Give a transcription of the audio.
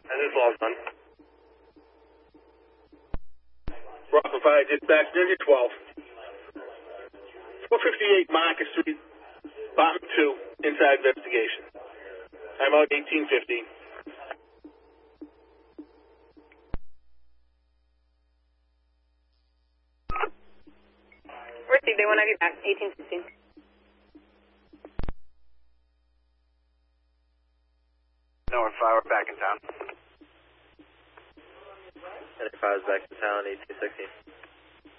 And this log's done. Rockland Fire Dispatch, Ninja 12. 458 Market Street, Apartment 2, inside investigation. I'm out 1850. Received, they want to have you back, 1816. North Fire, we're back in town. And if I was back in town, 1816.